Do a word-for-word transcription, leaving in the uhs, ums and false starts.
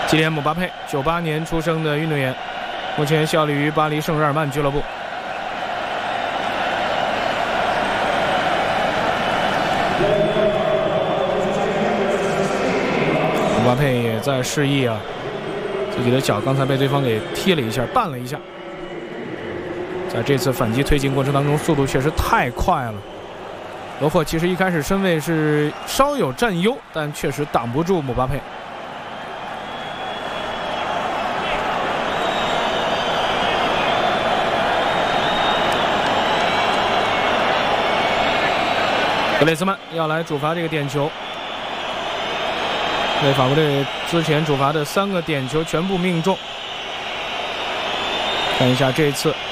基里安·姆巴佩，九八年出生的运动员，目前效力于巴黎圣日耳曼俱乐部。姆巴佩也在示意啊，自己的脚刚才被对方给踢了一下，绊了一下。在这次反击推进过程当中，速度确实太快了。罗霍其实一开始身位是稍有占优，但确实挡不住姆巴佩。格雷兹曼要来主罚这个点球，为法国队之前主罚的三个点球全部命中。看一下这次